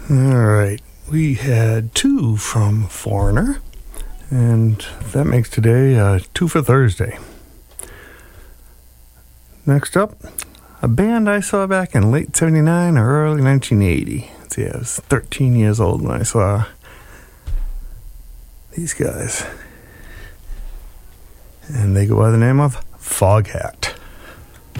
All right, we had 2 from Foreigner, and that makes today 2 for Thursday. Next up, a band I saw back in late 79 or early 1980. Let's see, I was 13 years old when I saw these guys. And they go by the name of Foghat.